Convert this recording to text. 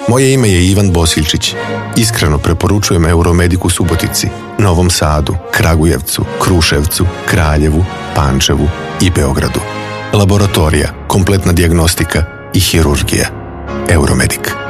Moje ime je Ivan Bosiljčić. Iskreno preporučujem Euromedik u Subotici, Novom Sadu, Kragujevcu, Kruševcu, Kraljevu, Pančevu i Beogradu. Laboratorija, kompletna dijagnostika i hirurgija. Euromedik.